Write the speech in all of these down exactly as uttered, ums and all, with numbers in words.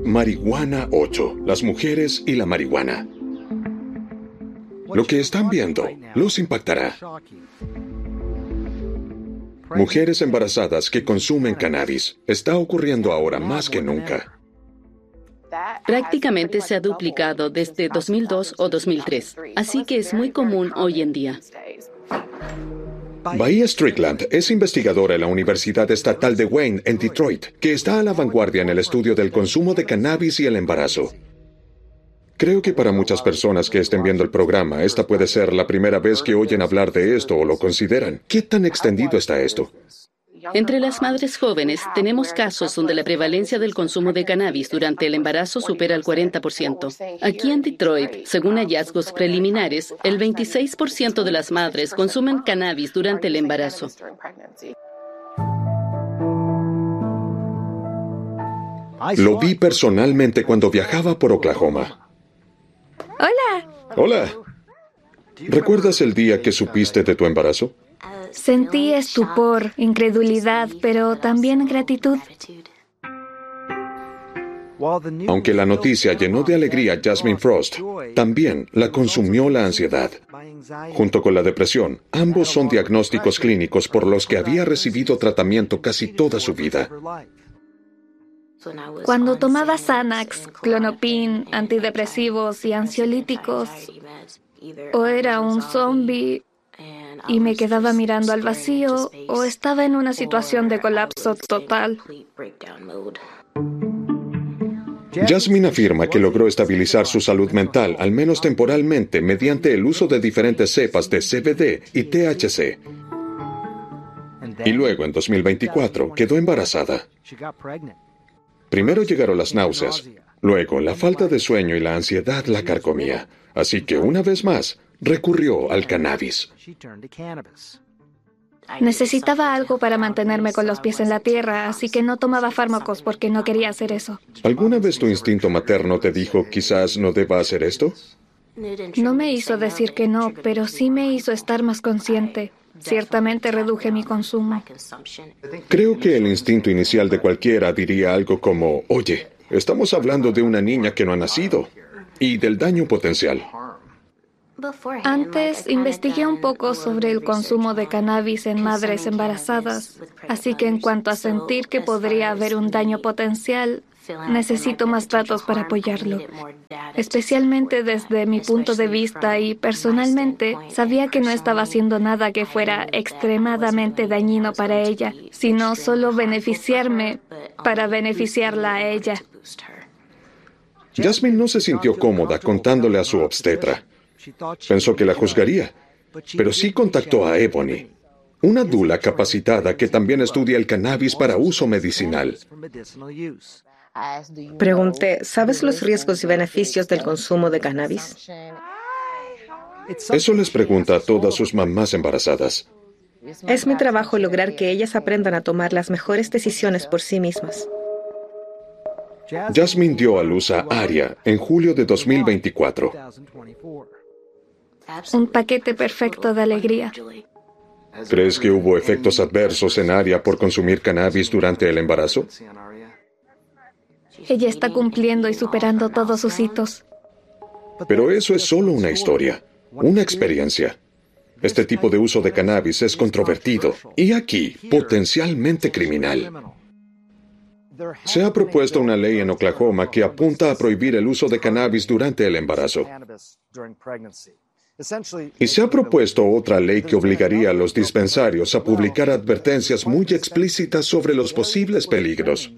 Marihuana ocho, las mujeres y la marihuana. Lo que están viendo los impactará. Mujeres embarazadas que consumen cannabis. Está ocurriendo ahora más que nunca. Prácticamente se ha duplicado desde dos mil dos o dos mil tres, así que es muy común hoy en día. Bahía Strickland es investigadora en la Universidad Estatal de Wayne, en Detroit, que está a la vanguardia en el estudio del consumo de cannabis y el embarazo. Creo que para muchas personas que estén viendo el programa, esta puede ser la primera vez que oyen hablar de esto o lo consideran. ¿Qué tan extendido está esto? Entre las madres jóvenes, tenemos casos donde la prevalencia del consumo de cannabis durante el embarazo supera el cuarenta por ciento. Aquí en Detroit, según hallazgos preliminares, el veintiséis por ciento de las madres consumen cannabis durante el embarazo. Lo vi personalmente cuando viajaba por Oklahoma. Hola. Hola. ¿Recuerdas el día que supiste de tu embarazo? Sentí estupor, incredulidad, pero también gratitud. Aunque la noticia llenó de alegría a Jasmine Frost, también la consumió la ansiedad. Junto con la depresión, ambos son diagnósticos clínicos por los que había recibido tratamiento casi toda su vida. Cuando tomaba Xanax, Klonopin, antidepresivos y ansiolíticos, o era un zombie y me quedaba mirando al vacío, o estaba en una situación de colapso total. Jasmine afirma que logró estabilizar su salud mental, al menos temporalmente, mediante el uso de diferentes cepas de C B D y T H C. Y luego, en dos mil veinticuatro, quedó embarazada. Primero llegaron las náuseas, luego la falta de sueño y la ansiedad la carcomía. Así que, una vez más, recurrió al cannabis. Necesitaba algo para mantenerme con los pies en la tierra, así que no tomaba fármacos porque no quería hacer eso. ¿Alguna vez tu instinto materno te dijo, quizás no deba hacer esto? No me hizo decir que no, pero sí me hizo estar más consciente. Ciertamente reduje mi consumo. Creo que el instinto inicial de cualquiera diría algo como, oye, estamos hablando de una niña que no ha nacido, y del daño potencial. Antes investigué un poco sobre el consumo de cannabis en madres embarazadas, así que en cuanto a sentir que podría haber un daño potencial, necesito más datos para apoyarlo. Especialmente desde mi punto de vista y personalmente, sabía que no estaba haciendo nada que fuera extremadamente dañino para ella, sino solo beneficiarme para beneficiarla a ella. Jasmine no se sintió cómoda contándole a su obstetra. Pensó que la juzgaría, pero sí contactó a Ebony, una dula capacitada que también estudia el cannabis para uso medicinal. Pregunté, ¿sabes los riesgos y beneficios del consumo de cannabis? Eso les pregunta a todas sus mamás embarazadas. Es mi trabajo lograr que ellas aprendan a tomar las mejores decisiones por sí mismas. Jasmine dio a luz a Aria en julio de dos mil veinticuatro. Un paquete perfecto de alegría. ¿Crees que hubo efectos adversos en Aria por consumir cannabis durante el embarazo? Ella está cumpliendo y superando todos sus hitos. Pero eso es solo una historia, una experiencia. Este tipo de uso de cannabis es controvertido y aquí potencialmente criminal. Se ha propuesto una ley en Oklahoma que apunta a prohibir el uso de cannabis durante el embarazo. Y se ha propuesto otra ley que obligaría a los dispensarios a publicar advertencias muy explícitas sobre los posibles peligros.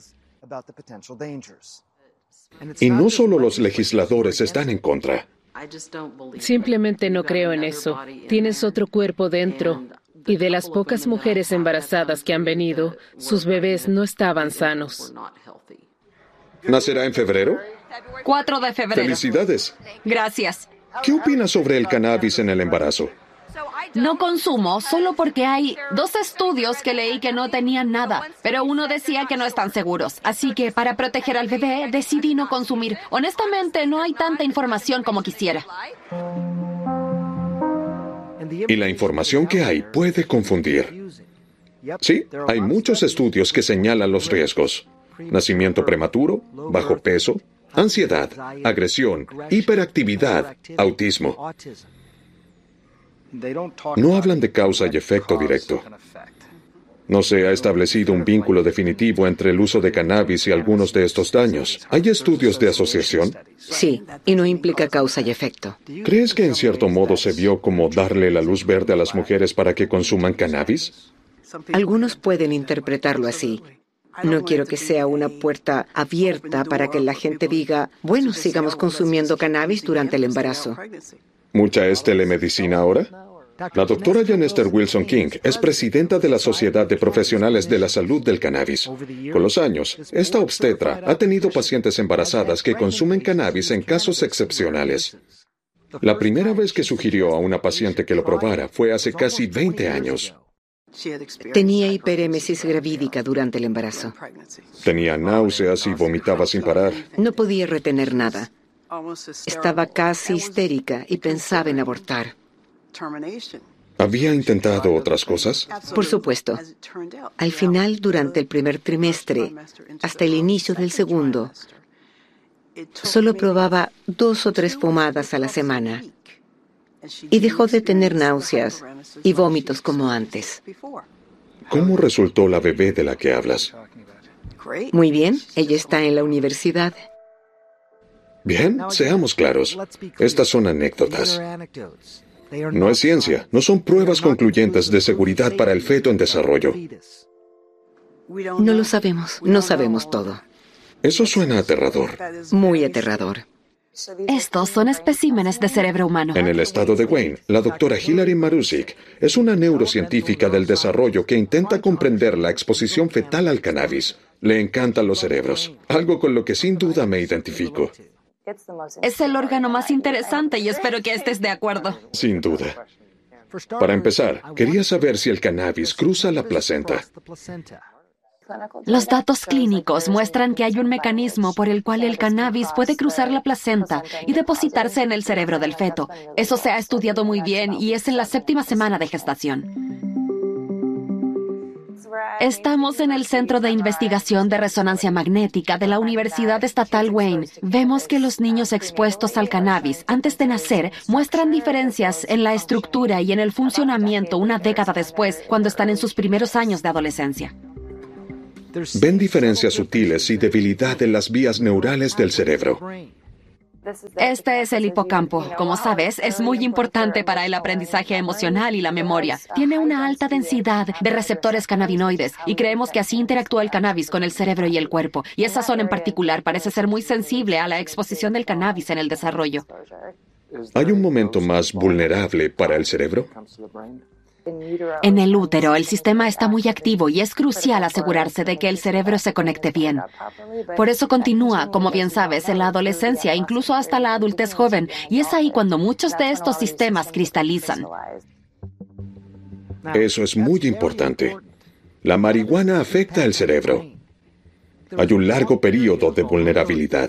Y no solo los legisladores están en contra. Simplemente no creo en eso. Tienes otro cuerpo dentro. Y de las pocas mujeres embarazadas que han venido, sus bebés no estaban sanos. ¿Nacerá en febrero? cuatro de febrero. ¡Felicidades! Gracias. ¿Qué opinas sobre el cannabis en el embarazo? No consumo solo porque hay dos estudios que leí que no tenían nada, pero uno decía que no están seguros. Así que para proteger al bebé decidí no consumir. Honestamente, no hay tanta información como quisiera. Y la información que hay puede confundir. Sí, hay muchos estudios que señalan los riesgos. nacimiento prematuro, bajo peso, ansiedad, agresión, hiperactividad, autismo. No hablan de causa y efecto directo. No se ha establecido un vínculo definitivo entre el uso de cannabis y algunos de estos daños. ¿Hay estudios de asociación? Sí, y no implica causa y efecto. ¿Crees que en cierto modo se vio como darle la luz verde a las mujeres para que consuman cannabis? Algunos pueden interpretarlo así. No quiero que sea una puerta abierta para que la gente diga, bueno, sigamos consumiendo cannabis durante el embarazo. ¿Mucha es telemedicina ahora? La doctora Janester Wilson King es presidenta de la Sociedad de Profesionales de la Salud del Cannabis. Con los años, esta obstetra ha tenido pacientes embarazadas que consumen cannabis en casos excepcionales. La primera vez que sugirió a una paciente que lo probara fue hace casi veinte años. Tenía hiperémesis gravídica durante el embarazo. Tenía náuseas y vomitaba sin parar. No podía retener nada. Estaba casi histérica y pensaba en abortar. ¿Había intentado otras cosas? Por supuesto. Al final, durante el primer trimestre, hasta el inicio del segundo, solo probaba dos o tres fumadas a la semana y dejó de tener náuseas y vómitos como antes. ¿Cómo resultó la bebé de la que hablas? Muy bien, ella está en la universidad. Bien, seamos claros. Estas son anécdotas. No es ciencia, no son pruebas concluyentes de seguridad para el feto en desarrollo. No lo sabemos, no sabemos todo. Eso suena aterrador. Muy aterrador. Estos son especímenes de cerebro humano. En el estado de Wayne, la doctora Hilary Marusic es una neurocientífica del desarrollo que intenta comprender la exposición fetal al cannabis. Le encantan los cerebros, algo con lo que sin duda me identifico. Es el órgano más interesante y espero que estés de acuerdo. Sin duda. Para empezar, quería saber si el cannabis cruza la placenta. Los datos clínicos muestran que hay un mecanismo por el cual el cannabis puede cruzar la placenta y depositarse en el cerebro del feto. Eso se ha estudiado muy bien y es en la séptima semana de gestación. Estamos en el Centro de Investigación de Resonancia Magnética de la Universidad Estatal Wayne. Vemos que los niños expuestos al cannabis antes de nacer muestran diferencias en la estructura y en el funcionamiento una década después, cuando están en sus primeros años de adolescencia. Ven diferencias sutiles y debilidad en las vías neurales del cerebro. Este es el hipocampo. Como sabes, es muy importante para el aprendizaje emocional y la memoria. Tiene una alta densidad de receptores cannabinoides y creemos que así interactúa el cannabis con el cerebro y el cuerpo. Y esa zona en particular parece ser muy sensible a la exposición del cannabis en el desarrollo. ¿Hay un momento más vulnerable para el cerebro? En el útero, el sistema está muy activo y es crucial asegurarse de que el cerebro se conecte bien. Por eso continúa, como bien sabes, en la adolescencia, incluso hasta la adultez joven, y es ahí cuando muchos de estos sistemas cristalizan. Eso es muy importante. La marihuana afecta el cerebro. Hay un largo periodo de vulnerabilidad.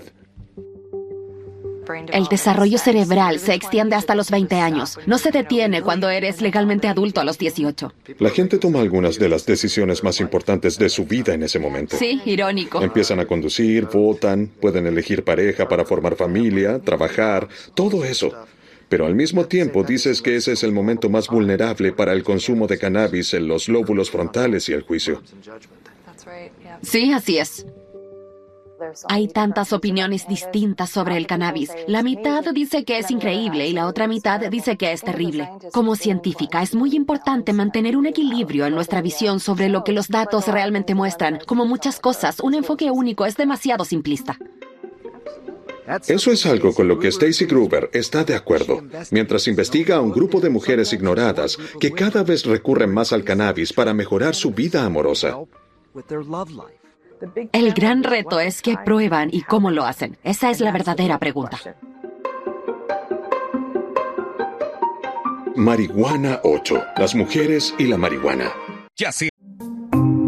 El desarrollo cerebral se extiende hasta los veinte años. No se detiene cuando eres legalmente adulto a los dieciocho. La gente toma algunas de las decisiones más importantes de su vida en ese momento. Sí, irónico. Empiezan a conducir, votan, pueden elegir pareja para formar familia, trabajar, todo eso. Pero al mismo tiempo dices que ese es el momento más vulnerable para el consumo de cannabis en los lóbulos frontales y el juicio. Sí, así es. Hay tantas opiniones distintas sobre el cannabis. La mitad dice que es increíble y la otra mitad dice que es terrible. Como científica, es muy importante mantener un equilibrio en nuestra visión sobre lo que los datos realmente muestran. Como muchas cosas, un enfoque único es demasiado simplista. Eso es algo con lo que Stacy Gruber está de acuerdo, mientras investiga a un grupo de mujeres ignoradas que cada vez recurren más al cannabis para mejorar su vida amorosa. El gran reto es qué prueban y cómo lo hacen. Esa es la verdadera pregunta. Marihuana ocho. Las mujeres y la marihuana. Ya sea